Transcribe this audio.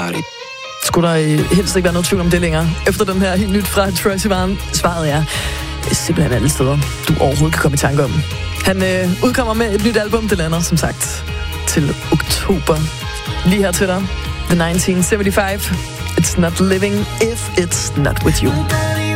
party. Skulle der helst ikke være noget tvivl om det længere? Efter den her helt nyt fra Troye Sivan, svaret er simpelthen alle steder, du overhovedet kan komme i tanke om. Han udkommer med et nyt album, det lander som sagt til oktober. Lige her til dig, The 1975. It's not living if it's not with you.